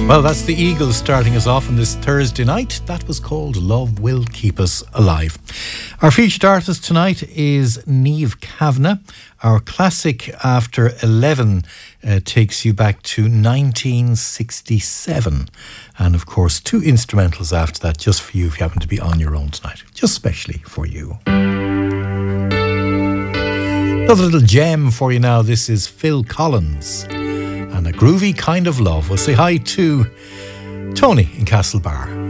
Well, that's the Eagles starting us off on this Thursday night. That was called Love Will Keep Us Alive. Our featured artist tonight is Niamh Kavanagh. Our classic After 11 takes you back to 1967. And of course, 2 instrumentals after that, just for you if you happen to be on your own tonight. Just specially for you. Another little gem for you now. This is Phil Collins and A Groovy Kind of Love. We'll say hi to Tony in Castlebar.